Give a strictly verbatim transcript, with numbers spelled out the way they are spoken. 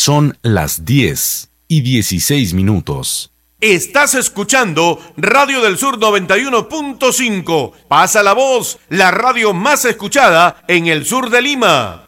Son las diez y dieciséis minutos. Estás escuchando Radio del Sur noventa y uno punto cinco. Pasa la voz, la radio más escuchada en el sur de Lima.